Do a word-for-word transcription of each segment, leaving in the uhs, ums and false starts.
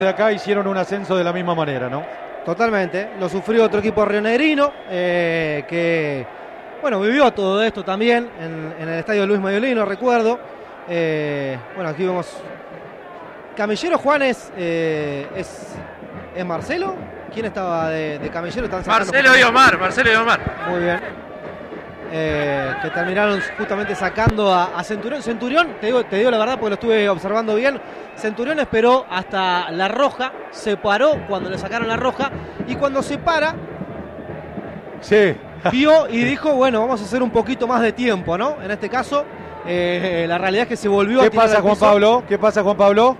de acá hicieron un ascenso de la misma manera, ¿no? Totalmente, lo sufrió otro equipo rionegrino eh, que, bueno, vivió todo esto también en, en el estadio Luis Mediolino, recuerdo. Eh, bueno, aquí vemos Camillero. Juanes, eh, es, ¿es Marcelo? ¿Quién estaba de, de Camillero? Están Marcelo y Omar, Marcelo y Omar. Muy bien. Eh, que terminaron justamente sacando a, a Centurión. Centurión, te digo, te digo la verdad porque lo estuve observando bien. Centurión esperó hasta la roja, se paró cuando le sacaron la roja y cuando se para, sí, vio y dijo, bueno, vamos a hacer un poquito más de tiempo, ¿no? En este caso, eh, la realidad es que se volvió ¿Qué a tirar pasa, al Juan piso. Pablo? ¿Qué pasa, Juan Pablo?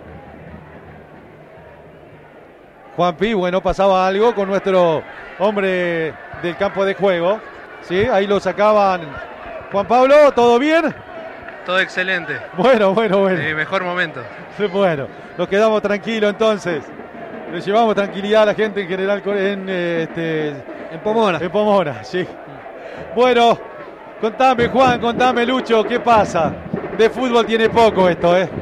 Juanpi, bueno, pasaba algo con nuestro hombre del campo de juego. Sí, ahí lo sacaban. Juan Pablo, ¿todo bien? Todo excelente. Bueno, bueno, bueno. Mi mejor momento. Bueno, nos quedamos tranquilos entonces. Le llevamos tranquilidad a la gente en general en, eh, este, en Pomona. En Pomona, sí. Bueno, contame, Juan, contame, Lucho, ¿qué pasa? De fútbol tiene poco esto, ¿eh?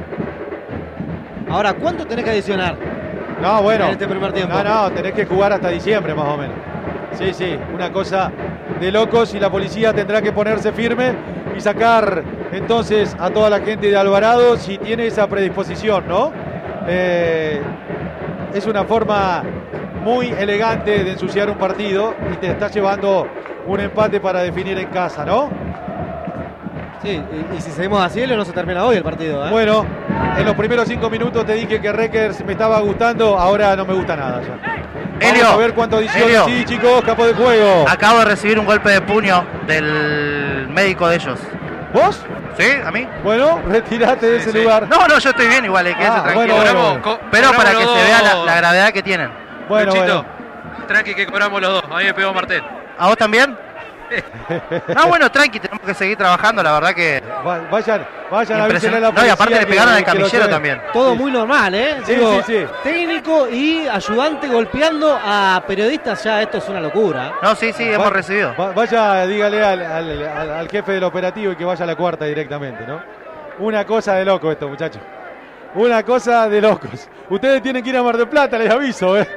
Ahora, ¿cuánto tenés que adicionar? No, bueno. En este primer tiempo. No, no, tenés que jugar hasta diciembre más o menos. Sí, sí, una cosa de locos y la policía tendrá que ponerse firme y sacar entonces a toda la gente de Alvarado si tiene esa predisposición, ¿no? Eh, es una forma muy elegante de ensuciar un partido y te está llevando un empate para definir en casa, ¿no? Sí, y, y si seguimos así, no se termina hoy el partido, ¿eh? Bueno, en los primeros cinco minutos te dije que Reckers me estaba gustando, ahora no me gusta nada ya. Elio, Vamos a ver cuánto adiciones. Sí, chicos, campo de juego. Acabo de recibir un golpe de puño del médico de ellos. ¿Vos? Sí, a mí. Bueno, retirate de Sí, ese sí. lugar. No, no, yo estoy bien igual, eh, quédese Ah, tranquilo. bueno, Cobramos- bueno. co- Pero cobramos para que los se vea la, dos. la gravedad que tienen. Bueno, Luchito, bueno. tranqui que cobramos los dos. A mí me pegó Martel. ¿A vos también? No, bueno, tranqui, tenemos que seguir trabajando, la verdad que... Va- Vayan, vayan a avisarle a la No, y policía. aparte le que- pegaron al que lo camillero lleven. también. Todo Sí. muy normal, ¿eh? Sí, Digo, sí, sí. técnico y ayudante golpeando a periodistas, ya esto es una locura. No, sí, sí, hemos Va- recibido. va- Vaya, dígale al, al- al- al jefe del operativo y que vaya a la cuarta directamente, ¿no? Una cosa de loco esto, muchachos. Una cosa de locos. Ustedes tienen que ir a Mar del Plata, les aviso, ¿eh?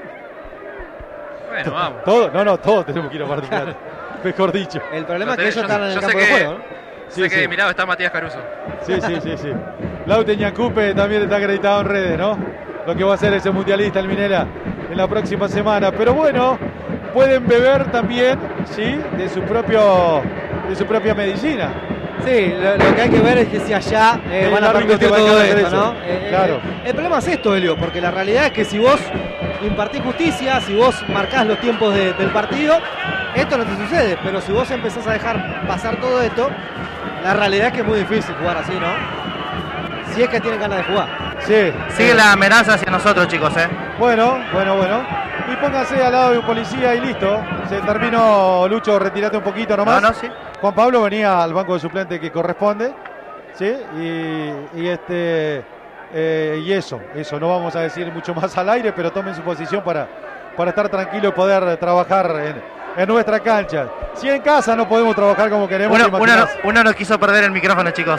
Bueno, vamos. Todos, no, no, todos tenemos que ir a Mar del Plata. Mejor dicho. El problema Lo es que tenés- ellos yo- están en el yo sé campo de que- juego, ¿no? Sí, sé que sí. de mi lado está Matías Caruso. Sí, sí, sí, sí. Laute Ñacupe también está acreditado en redes, ¿no? Lo que va a hacer ese mundialista, el Minera, en la próxima semana. Pero bueno, pueden beber también, ¿sí? De su propio, de su propia medicina. Sí, lo, lo que hay que ver es que si allá eh, El van a árbitro te permitir va a todo dejar hacer esto, eso. ¿no? Eh, Claro. eh, el problema es esto, Helio, porque la realidad es que si vos impartís justicia, si vos marcás los tiempos de- del partido, esto no te sucede. Pero si vos empezás a dejar pasar todo esto, la realidad es que es muy difícil jugar así, ¿no? Si es que tienen ganas de jugar. Sí. Sigue la amenaza hacia nosotros, chicos, ¿eh? Bueno, bueno, bueno. Y póngase al lado de un policía y listo. Se terminó, Lucho, retirate un poquito nomás. No, no, sí. Juan Pablo venía al banco de suplente que corresponde, ¿sí? Y, y este eh, y eso, eso, no vamos a decir mucho más al aire, pero tomen su posición para, para estar tranquilo y poder trabajar en, en nuestra cancha. Si en casa no podemos trabajar como queremos, Uno, ¿te uno, no, imaginas? uno no quiso perder el micrófono, chicos.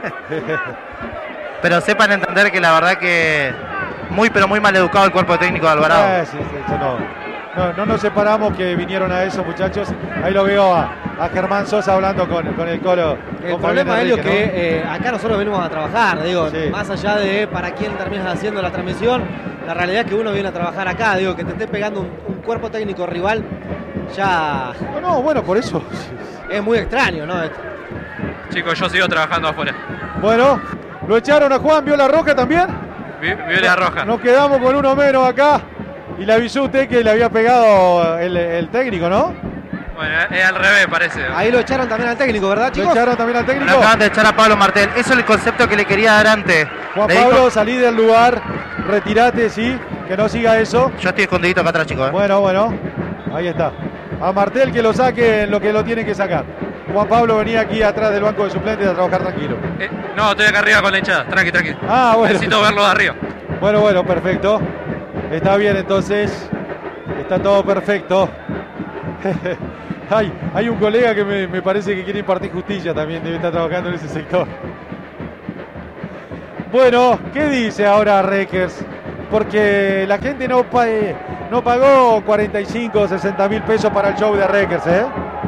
Pero sepan entender que la verdad que muy, pero muy mal educado el cuerpo técnico de Alvarado. Eh, sí, sí, eso no, no, no nos separamos que vinieron a eso, muchachos. Ahí lo veo a, a Germán Sosa hablando con, con el Colo. El con problema, Fabián Helio, Enrique, que ¿no? eh, acá nosotros venimos a trabajar, digo, Sí. más allá de para quién terminas haciendo la transmisión, la realidad es que uno viene a trabajar acá, digo, que te esté pegando un, un cuerpo técnico rival, ya No, no, bueno, por eso. es muy extraño, ¿no? Esto. Chicos, yo sigo trabajando afuera. Bueno, lo echaron a Juan, ¿vio la roja también? Vi- Viola roja. Nos quedamos con uno menos acá. Y le avisó usted que le había pegado el, el técnico, ¿no? Bueno, es al revés, parece. Ahí lo echaron también al técnico, ¿verdad, ¿Lo chicos? echaron también al Lo técnico? acaban de echar a Pablo Martel. Eso es el concepto que le quería dar antes. Juan Le dijo- Pablo, salí del lugar, retirate, sí, que no siga eso. Yo estoy escondidito acá atrás, chicos. ¿eh? Bueno, bueno, ahí está. A Martel que lo saque en lo que lo tiene que sacar. Juan Pablo venía aquí atrás del banco de suplentes a trabajar tranquilo. Eh, no, estoy acá arriba con la hinchada. Tranqui, tranqui. Ah, bueno. Necesito verlo de arriba. Bueno, bueno, perfecto. Está bien entonces. Está todo perfecto. hay, hay un colega que me, me parece que quiere impartir justicia también, debe estar trabajando en ese sector. Bueno, ¿qué dice ahora Reckers? porque la gente no, pa no pagó cuarenta y cinco o sesenta mil pesos para el show de Reckers, ¿eh?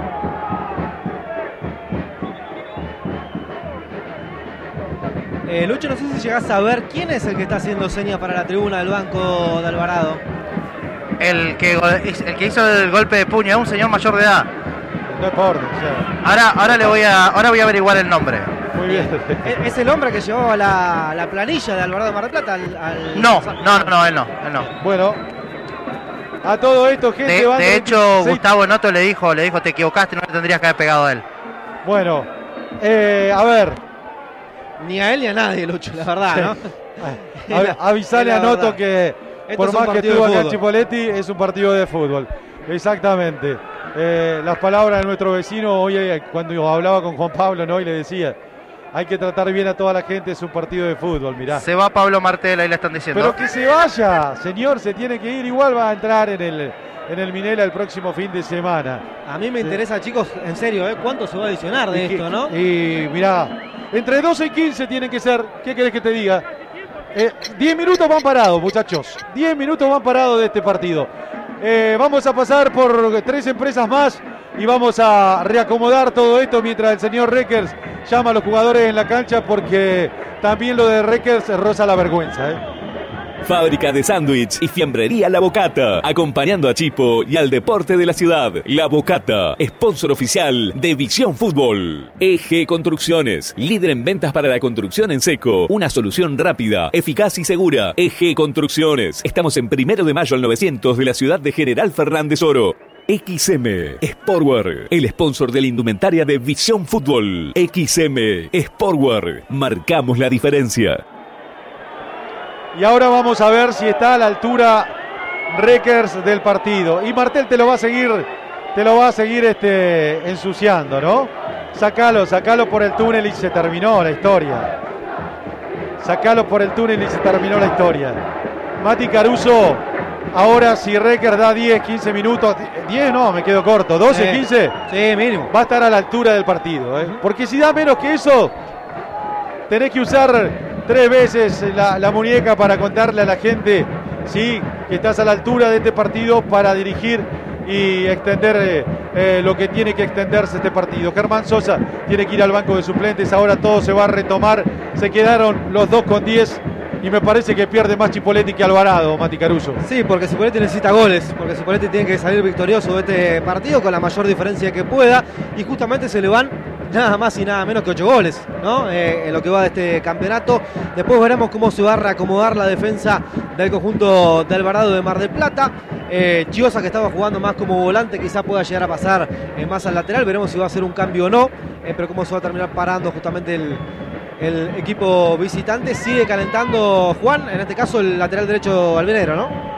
Eh, Lucho, no sé si llegás a ver quién es el que está haciendo señas para la tribuna del banco de Alvarado. El que, el que hizo el golpe de puño es un señor mayor de edad. No importa, o sea. Ahora, ahora le voy a, ahora voy a averiguar el nombre. Muy bien. ¿Es, es el hombre que llevaba la, la planilla de Alvarado de Mar del Plata? Al, al... No, no, no, no, él no, él no. Bueno, a todo esto, gente. De, van de hecho, treinta y seis... Gustavo Noto le dijo, le dijo, te equivocaste, no le tendrías que haber pegado a él. Bueno, eh, a ver. Ni a él ni a nadie, Lucho, la verdad, ¿no? a, avisale a Noto que Esto por es un más que partido estuvo de acá en fútbol. Chipoletti, es un partido de fútbol. Exactamente. Eh, las palabras de nuestro vecino hoy, eh, cuando hablaba con Juan Pablo, ¿no? Y le decía, hay que tratar bien a toda la gente, es un partido de fútbol, mirá. Se va Pablo Martel, ahí le están diciendo. Pero que se vaya, señor, se tiene que ir, igual va a entrar en el, en el Minela el próximo fin de semana. A mí me Sí. interesa, chicos, en serio, ¿eh? ¿Cuánto se va a adicionar de Y que- esto, no? Y mirá, entre doce y quince tienen que ser, ¿qué querés que te diga? Eh, diez minutos van parados, muchachos. diez minutos van parados de este partido. Eh, vamos a pasar por tres empresas más y vamos a reacomodar todo esto mientras el señor Reckers llama a los jugadores en la cancha, porque también lo de Reckers roza la vergüenza, ¿eh? Fábrica de sándwich y fiambrería La Bocata, acompañando a Chipo y al deporte de la ciudad. La Bocata, sponsor oficial de Visión Fútbol. E G Construcciones, líder en ventas para la construcción en seco. Una solución rápida, eficaz y segura. E G Construcciones. Estamos en Primero de Mayo al novecientos de la ciudad de General Fernández Oro. X M Sportwear, el sponsor de la indumentaria de Visión Fútbol. X M Sportwear, marcamos la diferencia. Y ahora vamos a ver si está a la altura Reckers del partido. Y Martel te lo va a seguir, te lo va a seguir este, ensuciando, ¿no? Sacalo, sacalo por el túnel y se terminó la historia. Sacalo por el túnel y se terminó la historia. Mati Caruso, ahora si Reckers da diez, quince minutos, diez no, me quedo corto, doce, Sí. quince, Sí, mínimo. va a estar a la altura del partido, ¿eh? Porque si da menos que eso, tenés que usar tres veces la, la muñeca para contarle a la gente, sí, que estás a la altura de este partido para dirigir y extender eh, eh, lo que tiene que extenderse este partido. Germán Sosa tiene que ir al banco de suplentes, ahora todo se va a retomar, se quedaron los dos con diez y me parece que pierde más Chipoletti que Alvarado, Mati Caruso. Sí, porque Cipoletti necesita goles, porque Cipoletti tiene que salir victorioso de este partido con la mayor diferencia que pueda, y justamente se le van nada más y nada menos que ocho goles, ¿no? Eh, en lo que va de este campeonato. Después veremos cómo se va a reacomodar la defensa del conjunto de Alvarado de Mar del Plata. Eh, Chiosa, que estaba jugando más como volante, quizá pueda llegar a pasar eh, más al lateral. Veremos si va a hacer un cambio o no, eh, pero cómo se va a terminar parando justamente el, el equipo visitante. Sigue calentando Juan, en este caso el lateral derecho albinegro, ¿no?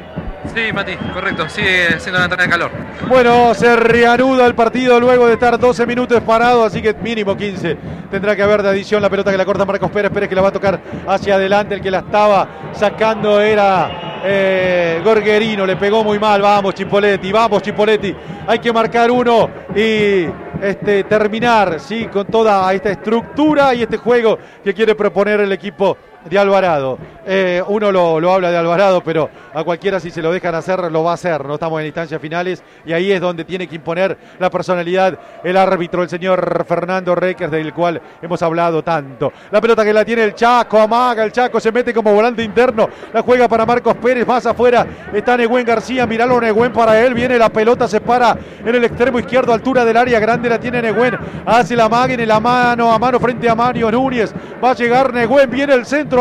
Sí, Mati, correcto, sigue siendo una entrada de calor. Bueno, se reanuda el partido luego de estar doce minutos parado, así que mínimo quince tendrá que haber de adición. La pelota que la corta Marcos Pérez, Pérez que la va a tocar hacia adelante, el que la estaba sacando era eh, Gorgerino, le pegó muy mal. Vamos Chipoletti, vamos Chipoletti, hay que marcar uno y este, terminar, sí, con toda esta estructura y este juego que quiere proponer el equipo de Alvarado. Eh, uno lo, lo habla de Alvarado, pero a cualquiera, si se lo dejan hacer, lo va a hacer. No estamos en instancias finales y ahí es donde tiene que imponer la personalidad el árbitro, el señor Fernando Reckers, del cual hemos hablado tanto. La pelota que la tiene el Chaco, amaga, el Chaco se mete como volante interno, la juega para Marcos Pérez, más afuera está Negüen García, miralo Negüen para él, viene la pelota, se para en el extremo izquierdo, altura del área grande, la tiene Negüen, hace la maga en la mano a mano frente a Mario Núñez, va a llegar Negüen, viene el centro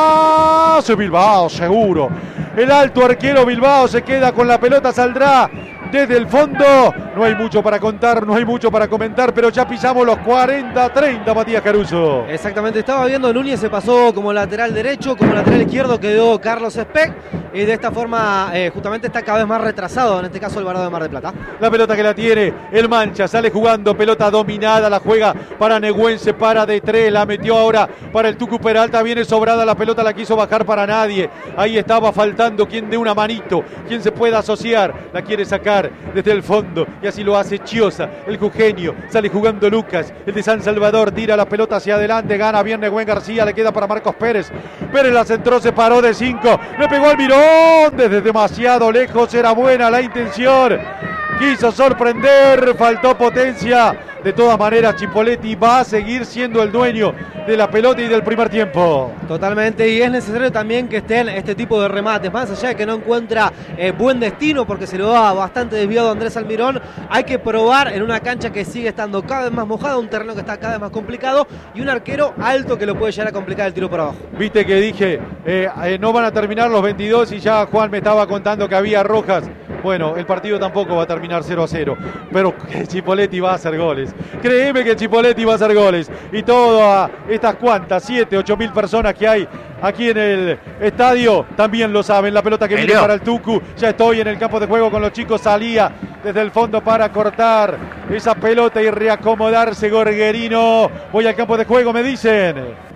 atrás, Bilbao seguro, el alto arquero Bilbao se queda con la pelota, saldrá desde el fondo. No hay mucho para contar, no hay mucho para comentar, pero ya pisamos los cuarenta treinta, Matías Caruso. Exactamente, estaba viendo, Núñez se pasó como lateral derecho, como lateral izquierdo quedó Carlos Speck. y de esta forma eh, justamente está cada vez más retrasado, en este caso Alvarado de Mar del Plata. La pelota que la tiene el Mancha, sale jugando, pelota dominada, la juega para Negüense, para de tres, la metió ahora para el Tucu Peralta, viene sobrada la pelota, la quiso bajar para nadie, ahí estaba faltando quien dé una manito, quien se pueda asociar, la quiere sacar desde el fondo y así lo hace Chiosa, el jujeño, sale jugando Lucas, el de San Salvador, tira la pelota hacia adelante, gana bien Negüen García, le queda para Marcos Pérez, Pérez la centró, se paró de cinco, le pegó al Mirón, desde demasiado lejos, era buena la intención, quiso sorprender, faltó potencia. De todas maneras, Chipoletti va a seguir siendo el dueño de la pelota y del primer tiempo. Totalmente, y es necesario también que estén este tipo de remates, más allá de que no encuentra eh, buen destino porque se lo da bastante desviado a Andrés Almirón, hay que probar en una cancha que sigue estando cada vez más mojada, un terreno que está cada vez más complicado y un arquero alto que lo puede llegar a complicar el tiro por abajo. Viste que dije, eh, eh, no van a terminar los veintidós y ya Juan me estaba contando que había rojas. Bueno, el partido tampoco va a terminar cero a cero, pero Chipoletti va a hacer goles. Créeme que Chipoletti va a hacer goles. Y todas estas cuantas, siete, ocho mil personas que hay aquí en el estadio, también lo saben. La pelota que viene para el Tucu. Ya estoy en el campo de juego con los chicos. Salía desde el fondo para cortar esa pelota y reacomodarse Gorguerino. Voy al campo de juego, me dicen.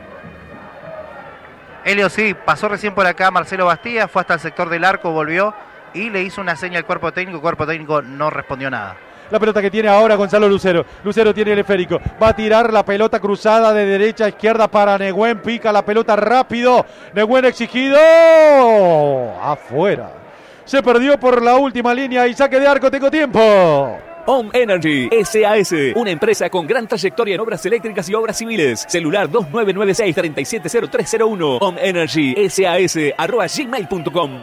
Helio, sí, pasó recién por acá Marcelo Bastía, fue hasta el sector del arco, volvió y le hizo una seña al cuerpo técnico. El cuerpo técnico no respondió nada. La pelota que tiene ahora Gonzalo Lucero. Lucero tiene el esférico. Va a tirar la pelota cruzada de derecha a izquierda para Negüen. Pica la pelota rápido. Negüen exigido. Afuera. Se perdió por la última línea y saque de arco. Tengo tiempo. Home Energy S A S, una empresa con gran trayectoria en obras eléctricas y obras civiles. Celular dos nueve nueve seis, tres siete cero tres cero uno. Home Energy S A S arroba gmail punto com.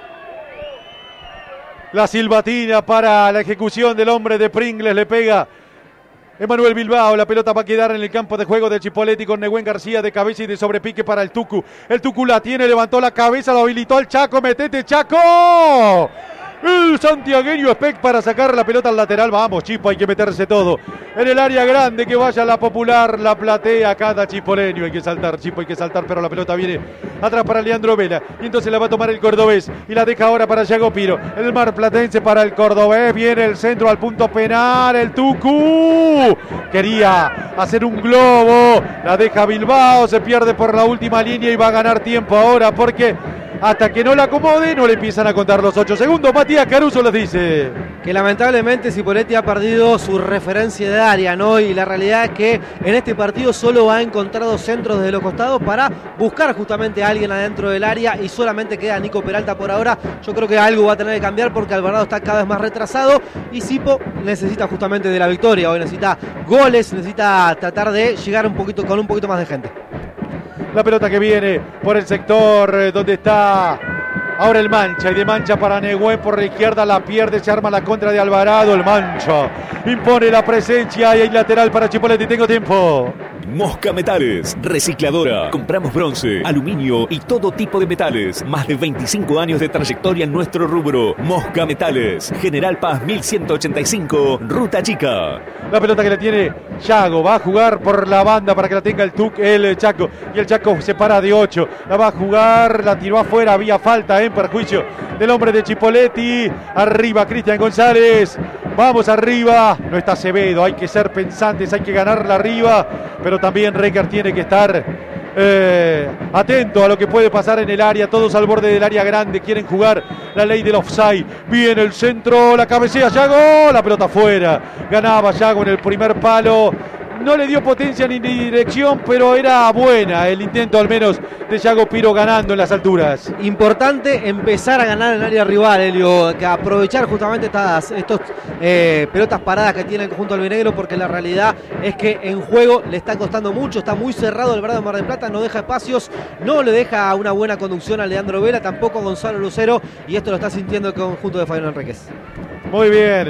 La silbatina para la ejecución del hombre de Pringles, le pega Emanuel Bilbao, la pelota va a quedar en el campo de juego de Chipoletti con Negüen García de cabeza y de sobrepique para el Tucu. El Tucu la tiene, levantó la cabeza, lo habilitó al Chaco, metete Chaco. El santiagueño Speck para sacar la pelota al lateral. Vamos, Chipo, hay que meterse todo. En el área grande, que vaya la popular, la platea cada chipoleño. Hay que saltar, Chipo, hay que saltar, pero la pelota viene atrás para Leandro Vela. Y entonces la va a tomar el cordobés. Y la deja ahora para Yago Piro. El marplatense para el cordobés. Viene el centro al punto penal. El Tucu quería hacer un globo. La deja Bilbao. Se pierde por la última línea y va a ganar tiempo ahora porque hasta que no la acomode no le empiezan a contar los ocho segundos. Matías Caruso les dice que lamentablemente Chipoletti ha perdido su referencia de área, ¿no? Y la realidad es que en este partido solo ha encontrado centros desde los costados para buscar justamente a alguien adentro del área y solamente queda Nico Peralta por ahora. Yo creo que algo va a tener que cambiar porque Alvarado está cada vez más retrasado y Sipo necesita justamente de la victoria. Hoy necesita goles, necesita tratar de llegar un poquito con un poquito más de gente. La pelota que viene por el sector eh, donde está ahora el Mancha, y de Mancha para Negüen por la izquierda, la pierde, se arma la contra de Alvarado. El Mancha impone la presencia y hay lateral para Chipoletti. Tengo tiempo. Mosca Metales, recicladora. Compramos bronce, aluminio y todo tipo de metales. Más de veinticinco años de trayectoria en nuestro rubro. Mosca Metales, General Paz mil ciento ochenta y cinco, Ruta Chica. La pelota que le tiene Yago, va a jugar por la banda para que la tenga el Tuc, el Chaco. Y el Chaco se para de ocho, la va a jugar, la tiró afuera, había falta en perjuicio del hombre de Chipoletti. Arriba Cristian González, vamos arriba. No está Acevedo, hay que ser pensantes, hay que ganarla arriba. Pero también Reker tiene que estar eh, atento a lo que puede pasar en el área. Todos al borde del área grande quieren jugar la ley del offside. Viene el centro, la cabecea Yago, la pelota afuera. Ganaba Yago en el primer palo. No le dio potencia ni dirección, pero era buena el intento al menos de Yago Piro ganando en las alturas. Importante empezar a ganar en el área rival, Helio, que aprovechar justamente estas estos, eh, pelotas paradas que tiene el conjunto albinegro, porque la realidad es que en juego le está costando mucho, está muy cerrado el Alvarado de Mar del Plata, no deja espacios, no le deja una buena conducción a Leandro Vela, tampoco a Gonzalo Lucero, y esto lo está sintiendo el conjunto de Fabián Enríquez. Muy bien.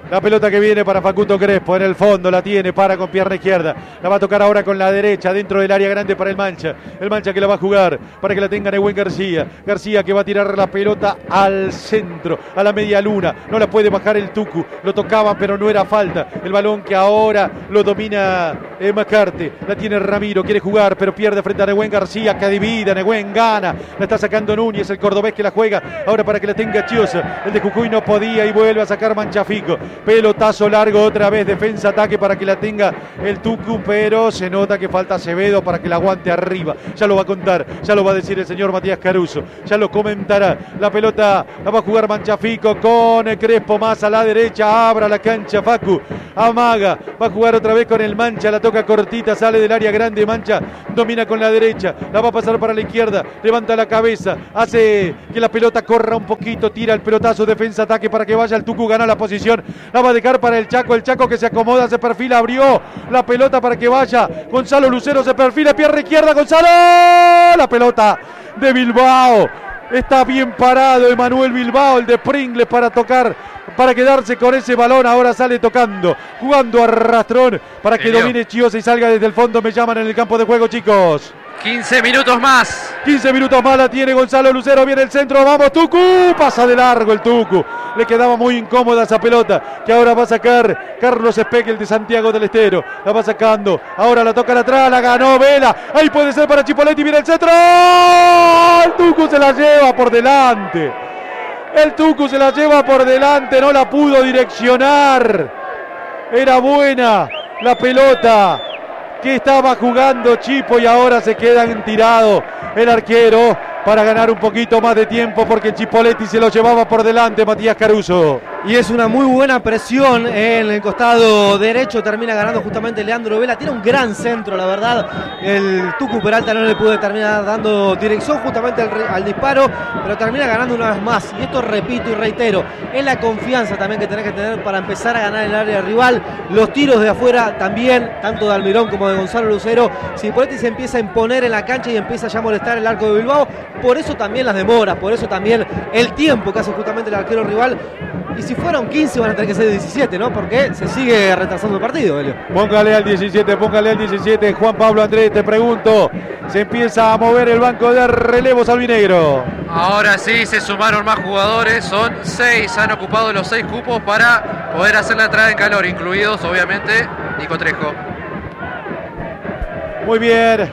La pelota que viene para Facundo Crespo, en el fondo la tiene, para con pierna izquierda. La va a tocar ahora con la derecha, dentro del área grande para el Mancha. El Mancha que la va a jugar para que la tenga Nehuen García. García que va a tirar la pelota al centro, a la media luna. No la puede bajar el Tucu. Lo tocaba, pero no era falta. El balón que ahora lo domina eh, McCarthy. La tiene Ramiro, quiere jugar, pero pierde frente a Nehuen García, que divide. Nehuen gana. La está sacando Núñez, el cordobés que la juega ahora para que la tenga Chiosa. El de Jujuy no podía y vuelve a sacar Manchafico. Pelotazo largo otra vez, defensa, ataque para que la tenga el Tucu, pero se nota que falta Acevedo para que la aguante arriba. Ya lo va a contar, ya lo va a decir el señor Matías Caruso, ya lo comentará. La pelota la va a jugar Manchafico con el Crespo más a la derecha, abra la cancha Facu, amaga, va a jugar otra vez con el Mancha, la toca cortita, sale del área grande, Mancha domina con la derecha, la va a pasar para la izquierda, levanta la cabeza, hace que la pelota corra un poquito, tira el pelotazo, defensa, ataque para que vaya el Tucu, gana la posición. La va a dejar para el Chaco, el Chaco que se acomoda, se perfila, abrió la pelota para que vaya Gonzalo Lucero, se perfila, pierna izquierda, Gonzalo, la pelota de Bilbao, está bien parado Emanuel Bilbao, el de Pringles para tocar, para quedarse con ese balón, ahora sale tocando, jugando a rastrón para que Genio. domine Chiosa y salga desde el fondo, me llaman en el campo de juego, chicos. quince minutos más. quince minutos más la tiene Gonzalo Lucero, viene el centro, vamos Tucu, pasa de largo el Tucu, le quedaba muy incómoda esa pelota, que ahora va a sacar Carlos Espeque, el de Santiago del Estero, la va sacando, ahora la toca la atrás, la ganó Vela, ahí puede ser para Chipoletti, viene el centro, el Tucu se la lleva por delante, el Tucu se la lleva por delante, no la pudo direccionar, era buena la pelota que estaba jugando Chipo y ahora se quedan tirado el arquero para ganar un poquito más de tiempo porque Chipoletti se lo llevaba por delante Matías Caruso. Y es una muy buena presión en el costado derecho, termina ganando justamente Leandro Vela, tiene un gran centro la verdad, el Tucu Peralta no le pudo terminar dando dirección justamente al, al disparo, pero termina ganando una vez más, y esto repito y reitero, es la confianza también que tenés que tener para empezar a ganar el área rival, los tiros de afuera también, tanto de Almirón como de Gonzalo Lucero, Chipoletti se empieza a imponer en la cancha y empieza ya a molestar el arco de Bilbao, por eso también las demoras, por eso también el tiempo que hace justamente el arquero rival. Y si fueron quince van a tener que ser diecisiete, ¿no? Porque se sigue retrasando el partido, Helio. Póngale al diecisiete, póngale al diecisiete. Juan Pablo Andrés, te pregunto. Se empieza a mover el banco de relevos albinegro. Ahora sí se sumaron más jugadores, son seis, han ocupado los seis cupos para poder hacer la entrada en calor, incluidos obviamente Nico Trejo. Muy bien.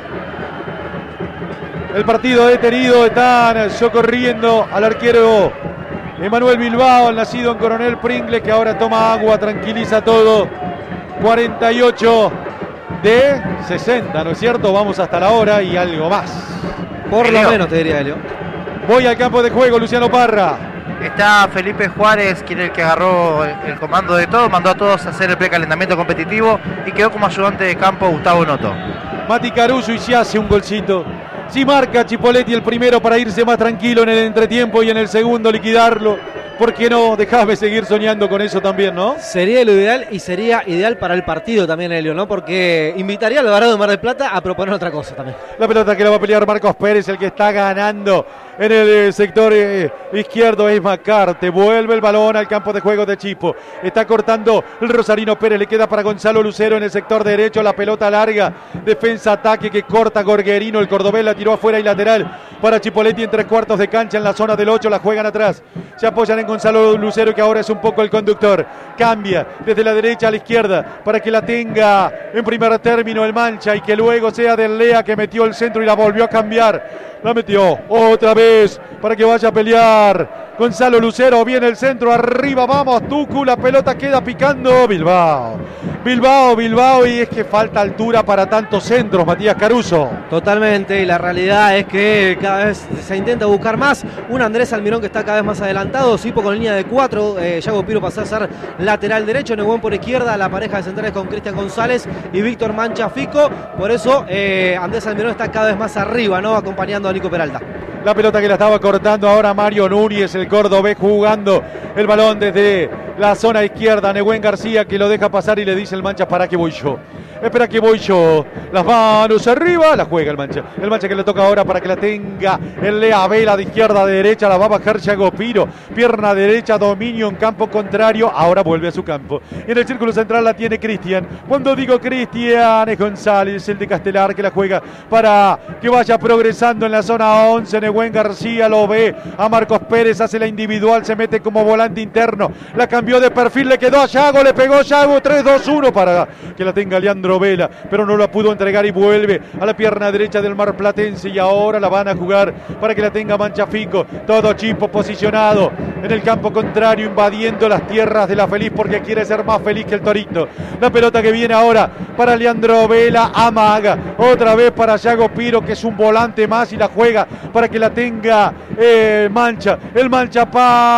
El partido detenido, están socorriendo al arquero Emanuel Bilbao, el nacido en Coronel Pringles, que ahora toma agua, tranquiliza todo. cuarenta y ocho de sesenta, ¿no es cierto? Vamos hasta la hora y algo más. Por Helio. lo menos te diría, Helio. Voy al campo de juego, Luciano Parra. Está Felipe Juárez, quien es el que agarró el comando de todo, mandó a todos a hacer el precalentamiento competitivo y quedó como ayudante de campo Gustavo Noto. Mati Caruso y se hace un golcito. Si marca Chipoletti el primero para irse más tranquilo en el entretiempo y en el segundo liquidarlo. ¿Por qué no? Dejame seguir soñando con eso también, ¿no? Sería lo ideal y sería ideal para el partido también, Helio, ¿no? Porque invitaría al Alvarado de Mar del Plata a proponer otra cosa también. La pelota que la va a pelear Marcos Pérez, el que está ganando en el eh, sector eh, izquierdo es Macarte. Vuelve el balón al campo de juego de Chipo. Está cortando el Rosarino Pérez, le queda para Gonzalo Lucero en el sector derecho. La pelota larga, defensa, ataque que corta Gorguerino. El cordobés la tiró afuera y lateral para Chipoletti en tres cuartos de cancha en la zona del ocho. La juegan atrás. Se apoyan en Gonzalo Lucero, que ahora es un poco el conductor. Cambia desde la derecha a la izquierda para que la tenga en primer término el Mancha y que luego sea del Lea, que metió el centro y la volvió a cambiar. La metió otra vez para que vaya a pelear Gonzalo Lucero. Viene el centro, arriba, vamos Tucu. La pelota queda picando Bilbao. Bilbao, Bilbao, y es que falta altura para tantos centros, Matías Caruso. Totalmente, y la realidad es que cada vez se intenta buscar más. Un Andrés Almirón que está cada vez más adelantado, Sipo con línea de cuatro, eh, Yago Piro pasó a ser lateral derecho, Nehuen por izquierda, la pareja de centrales con Cristian González y Víctor Manchafico. Por eso eh, Andrés Almirón está cada vez más arriba, ¿no? Acompañando a Nico Peralta. La pelota que la estaba cortando ahora Mario Núñez, el cordobés, jugando el balón desde la zona izquierda. Nehuen García que lo deja pasar y le dice el Mancha, ¿para qué voy yo? espera que voy yo. Las manos arriba, la juega el Mancha. El Mancha que le toca ahora para que la tenga el Lea Vela de izquierda a derecha, la va a bajar Thiago Piro. Pierna derecha, dominio en campo contrario, ahora vuelve a su campo. En el círculo central la tiene Cristian. Cuando digo Cristian, es González, el de Castelar, que la juega para que vaya progresando en la zona once. Nehuen García lo ve a Marcos Pérez, hace la individual, se mete como volante interno. La cambió de perfil, le quedó a Yago, le pegó Yago, tres dos uno para que la tenga Leandro Vela, pero no la pudo entregar y vuelve a la pierna derecha del marplatense y ahora la van a jugar para que la tenga Manchafico. Todo Chipo posicionado en el campo contrario, invadiendo las tierras de la Feliz porque quiere ser más feliz que el Torito. La pelota que viene ahora para Leandro Vela, amaga otra vez para Thiago Piro, que es un volante más, y la juega para que la tenga eh, Mancha. El Mancha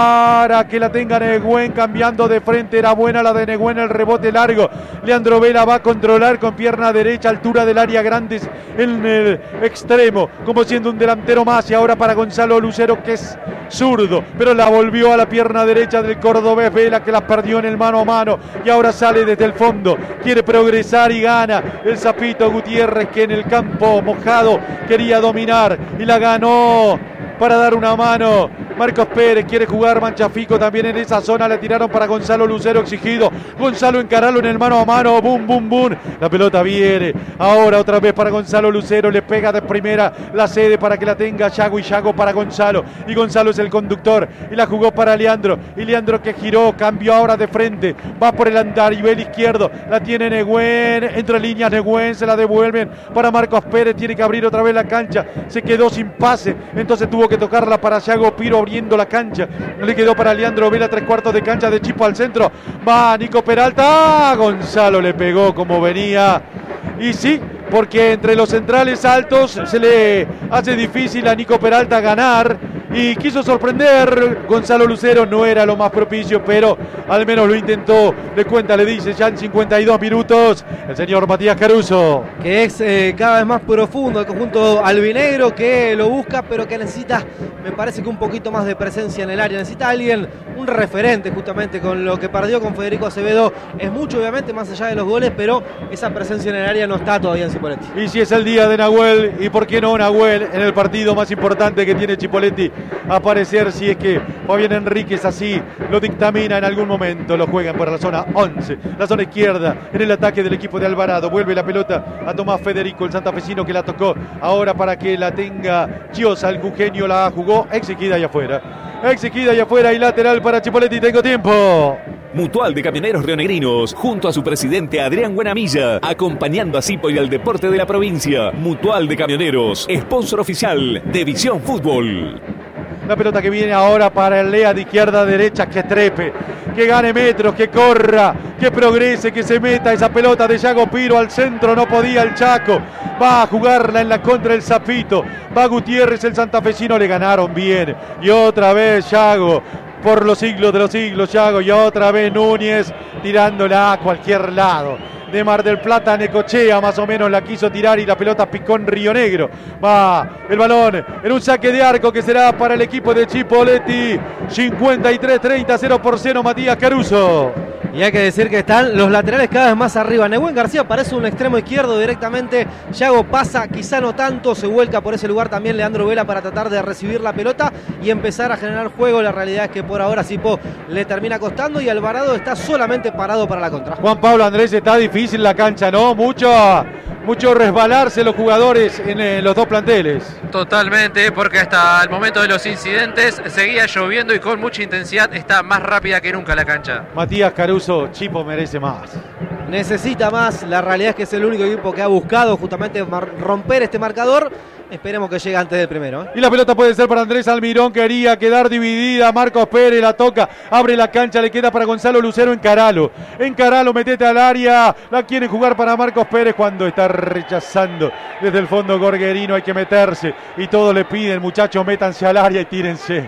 para que la tenga Nehuen, cambiando de frente, era buena la de Nehuen, el rebote largo. Leandro Vela va a controlar con pierna derecha, altura del área grande en el extremo, como siendo un delantero más, y ahora para Gonzalo Lucero, que es zurdo, pero la volvió a la pierna derecha del cordobés Vela, que la perdió en el mano a mano, y ahora sale desde el fondo, quiere progresar y gana el Zapito Gutiérrez, que en el campo mojado quería dominar y la ganó para dar una mano. Marcos Pérez quiere jugar, Manchafico también en esa zona, le tiraron para Gonzalo Lucero, exigido. Gonzalo encaralo en el mano a mano, boom, boom, boom. La pelota viene ahora otra vez para Gonzalo Lucero, le pega de primera, la cede para que la tenga Yago y Yago para Gonzalo. Y Gonzalo es el conductor y la jugó para Leandro. Y Leandro que giró, cambió ahora de frente, va por el andarivel izquierdo, la tiene Nehuen, entre líneas Nehuen, se la devuelven para Marcos Pérez, tiene que abrir otra vez la cancha, se quedó sin pase, entonces tuvo que tocarla para Thiago Piro abriendo la cancha, le quedó para Leandro Vela, tres cuartos de cancha de Chipo al centro, va Nico Peralta, ¡ah! Gonzalo le pegó como venía, y sí, porque entre los centrales altos se le hace difícil a Nico Peralta ganar y quiso sorprender. Gonzalo Lucero no era lo más propicio, pero al menos lo intentó. Le cuenta, le dice ya en cincuenta y dos minutos el señor Matías Caruso, que es eh, cada vez más profundo el conjunto albinegro, que lo busca, pero que necesita, me parece que un poquito más de presencia en el área, necesita alguien, un referente justamente, con lo que perdió con Federico Acevedo. Es mucho obviamente más allá de los goles, pero esa presencia en el área no está todavía en Chipoletti. Y si es el día de Nahuel, y por qué no Nahuel en el partido más importante que tiene Chipoletti, aparecer, si es que Fabián Enríquez así lo dictamina en algún momento. Lo juegan por la zona once, la zona izquierda, en el ataque del equipo de Alvarado. Vuelve la pelota a Tomás Federico, el santafesino, que la tocó ahora para que la tenga Chiosa, el jujeño, la jugó exigida y afuera. Exigida y afuera y lateral para Chipoletti. Tengo tiempo. Mutual de Camioneros Rionegrinos, junto a su presidente Adrián Buenamilla, acompañando a Cipo y al deporte de la provincia. Mutual de Camioneros, sponsor oficial de Visión Fútbol. La pelota que viene ahora para el Lea de izquierda a derecha, que trepe, que gane metros, que corra, que progrese, que se meta esa pelota de Yago Piro al centro, no podía el Chaco, va a jugarla en la contra el Zapito, va Gutiérrez, el santafesino, le ganaron bien, y otra vez Yago, por los siglos de los siglos Yago, y otra vez Núñez tirándola a cualquier lado. De Mar del Plata, Necochea más o menos la quiso tirar y la pelota picó en Río Negro. Va el balón en un saque de arco que será para el equipo de Chipoletti. cincuenta y tres treinta, cero por cero, Matías Caruso. Y hay que decir que están los laterales cada vez más arriba. Nehuen García parece un extremo izquierdo directamente. Yago pasa, quizá no tanto, se vuelca por ese lugar también Leandro Vela para tratar de recibir la pelota y empezar a generar juego. La realidad es que por ahora Cipo le termina costando y Alvarado está solamente parado para la contra. Juan Pablo Andrés, está difícil la cancha, ¿no? Mucho, mucho resbalarse los jugadores en eh, los dos planteles. Totalmente, porque hasta el momento de los incidentes seguía lloviendo y con mucha intensidad está más rápida que nunca la cancha. Matías Caruso, Chipo merece más. Necesita más, la realidad es que es el único equipo que ha buscado justamente romper este marcador. Esperemos que llegue antes del primero, ¿eh? Y la pelota puede ser para Andrés Almirón, quería quedar dividida. Marcos Pérez la toca, abre la cancha, le queda para Gonzalo Lucero. Encaralo, encaralo, metete al área. La quieren jugar para Marcos Pérez cuando está rechazando desde el fondo Gorguerino. Hay que meterse y todos le piden, muchachos, métanse al área y tírense.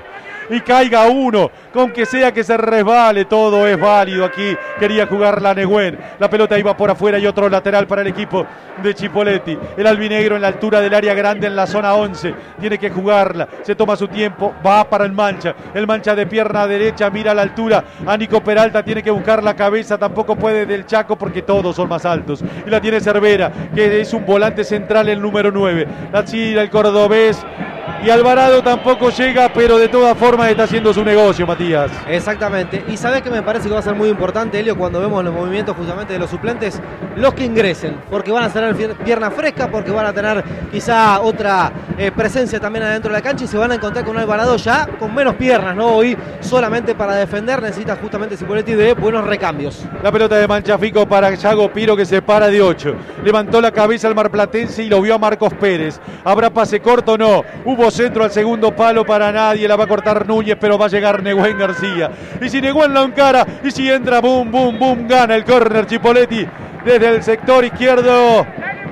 y caiga uno, con que sea que se resbale, todo es válido aquí. Quería jugar la Nehuen, la pelota iba por afuera y otro lateral para el equipo de Chipoleti. El albinegro en la altura del área grande en la zona once, tiene que jugarla, se toma su tiempo, va para el Mancha, el Mancha de pierna derecha, mira a la altura a Nico Peralta, tiene que buscar la cabeza, tampoco puede del Chaco porque todos son más altos, y la tiene Cervera, que es un volante central, el número nueve, la tira el cordobés, y Alvarado tampoco llega, pero de todas formas está haciendo su negocio, Matías. Exactamente, y sabés que me parece que va a ser muy importante, Helio, cuando vemos los movimientos justamente de los suplentes, los que ingresen, porque van a tener pierna fresca, porque van a tener quizá otra eh, presencia también adentro de la cancha y se van a encontrar con un Alvarado ya con menos piernas, ¿no? Hoy solamente para defender necesita justamente Cipolletti de buenos recambios. La pelota de Manchafico para Yago Piro, que se para de ocho. Levantó la cabeza al marplatense y lo vio a Marcos Pérez. ¿Habrá pase corto? No. Hubo centro al segundo palo para nadie. La va a cortar Núñez, pero va a llegar Nehuen García. Y si Nehuen la encara, y si entra, boom, boom, boom, gana el córner Chipolletti desde el sector izquierdo.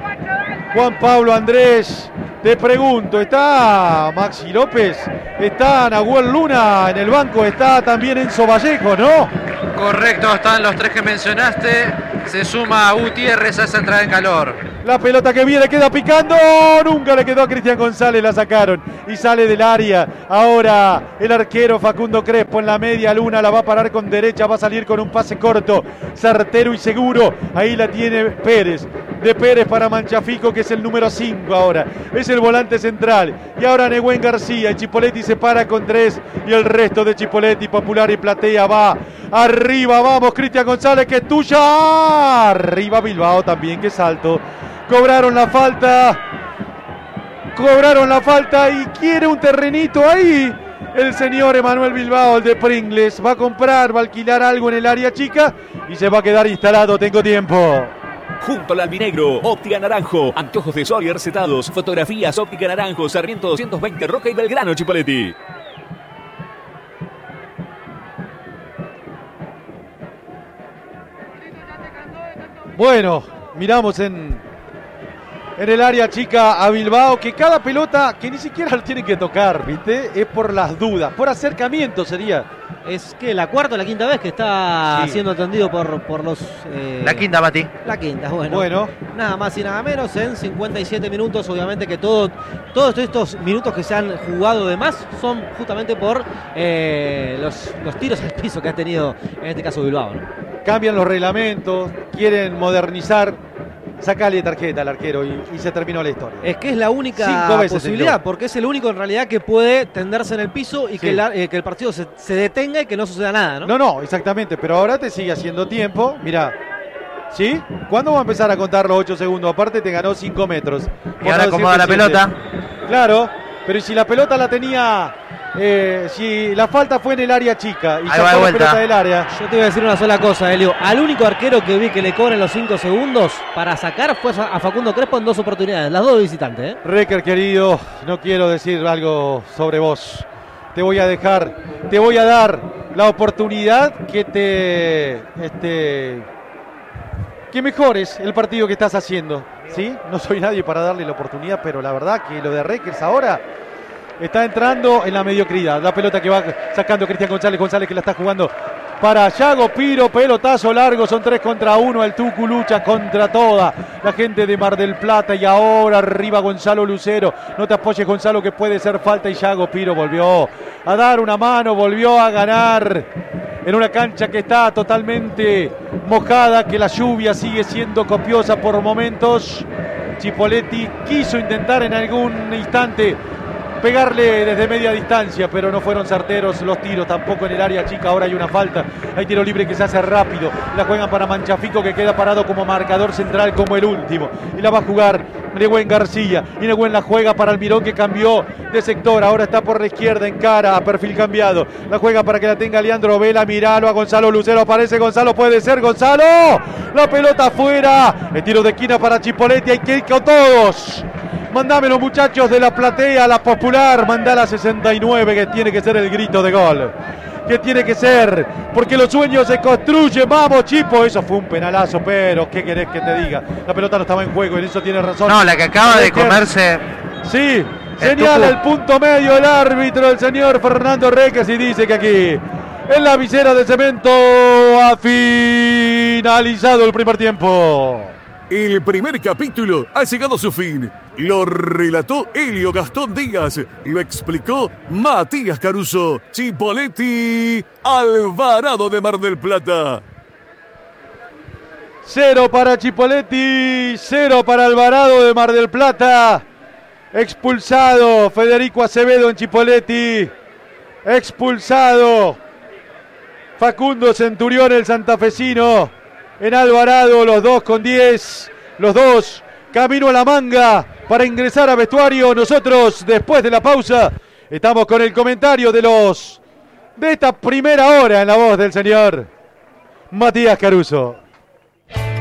Juan Pablo Andrés, te pregunto, ¿está Maxi López? ¿Está Nahuel Luna en el banco? ¿Está también Enzo Vallejo, no? Correcto, están los tres que mencionaste. Se suma Gutiérrez a esa entrada en calor. La pelota que viene queda picando. Nunca le quedó a Cristian González, la sacaron y sale del área. Ahora el arquero Facundo Crespo en la media luna, la va a parar con derecha, va a salir con un pase corto, certero y seguro. Ahí la tiene Pérez. De Pérez para Manchafico, que es el número cinco ahora. Es el volante central. Y ahora Nehuen García. Y Chipolletti se para con tres. Y el resto de Chipolletti, Popular y Platea va arriba. Vamos, Cristian González, que es tuya. Arriba Bilbao también, que salto. Cobraron la falta. Cobraron la falta y quiere un terrenito ahí. El señor Emanuel Bilbao, el de Pringles. Va a comprar, va a alquilar algo en el área chica. Y se va a quedar instalado. Tengo tiempo. Junto al albinegro, Óptica Naranjo, anteojos de sol y recetados, fotografías Óptica Naranjo, Sarmiento doscientos veinte, Roca y Belgrano, Chipolletti. Bueno, miramos en, en el área chica a Bilbao, que cada pelota que ni siquiera lo tiene que tocar, ¿viste? Es por las dudas, por acercamiento sería. Es que la cuarta o la quinta vez que está Sí. siendo atendido por, por los... eh, La quinta, Mati. La quinta, bueno. Bueno. Nada más y nada menos en cincuenta y siete minutos. Obviamente que todo, todos estos minutos que se han jugado de más son justamente por eh, los, los tiros al piso que ha tenido en este caso Bilbao, ¿no? Cambian los reglamentos, quieren modernizar. Sacale tarjeta al arquero y, y se terminó la historia. Es que es la única Cinco veces posibilidad, entró. porque es el único en realidad que puede tenderse en el piso y Sí. que, el, eh, que el partido se, se detenga y que no suceda nada, ¿no? No, no, exactamente, pero ahora te sigue haciendo tiempo. Mirá, ¿sí? ¿Cuándo va a empezar a contar los ocho segundos? Aparte te ganó cinco metros. Y Por ahora no acomoda la decirte siete. pelota. Claro, pero ¿y si la pelota la tenía... Eh, si la falta fue en el área chica y Ahí sacó va de la vuelta. pelota del área? Yo te voy a decir una sola cosa, Helio. Al único arquero que vi que le cobren los cinco segundos para sacar fue a Facundo Crespo en dos oportunidades, las dos de visitante, ¿eh? Reker, querido, no quiero decir algo sobre vos. Te voy a dejar, te voy a dar la oportunidad que te... Este, que mejores el partido que estás haciendo, ¿sí? No soy nadie para darle la oportunidad, pero la verdad que lo de Rekers ahora está entrando en la mediocridad. La pelota que va sacando Cristian González, González que la está jugando para Yago Piro, pelotazo largo, son tres contra uno, el Tucu lucha contra toda la gente de Mar del Plata y ahora arriba Gonzalo Lucero, no te apoyes Gonzalo que puede ser falta y Yago Piro volvió a dar una mano, volvió a ganar en una cancha que está totalmente mojada, que la lluvia sigue siendo copiosa por momentos. Chipolletti quiso intentar en algún instante pegarle desde media distancia, pero no fueron certeros los tiros, tampoco en el área chica. Ahora hay una falta, hay tiro libre que se hace rápido, la juegan para Manchafico que queda parado como marcador central como el último, y la va a jugar Nehuen García, y Nehuen la juega para Almirón que cambió de sector, ahora está por la izquierda en cara, a perfil cambiado, la juega para que la tenga Leandro Vela, miralo a Gonzalo Lucero, aparece Gonzalo, puede ser Gonzalo, la pelota afuera, el tiro de esquina para Chipolletti, hay que ir con todos. Mándamelo muchachos de la platea, la popular, mandá la sesenta y nueve que tiene que ser el grito de gol. Que tiene que ser, porque los sueños se construyen, vamos Chipo, eso fue un penalazo, pero ¿qué querés que te diga? La pelota no estaba en juego, en eso tiene razón. No, la que acaba de comerse. Sí, Señala el punto medio el árbitro, el señor Fernando Reques, y dice que aquí, en la visera de Cemento, ha finalizado el primer tiempo. El primer capítulo ha llegado a su fin. Lo relató Helio Gastón Díaz. Lo explicó Matías Caruso. Chipoletti, Alvarado de Mar del Plata. Cero para Chipoletti, cero para Alvarado de Mar del Plata. Expulsado Federico Acevedo en Chipoletti. Expulsado Facundo Centurión, el santafesino, en Alvarado. Los dos con diez. Los dos camino a la manga para ingresar a vestuario. Nosotros, después de la pausa, estamos con el comentario de los de esta primera hora en la voz del señor Matías Caruso.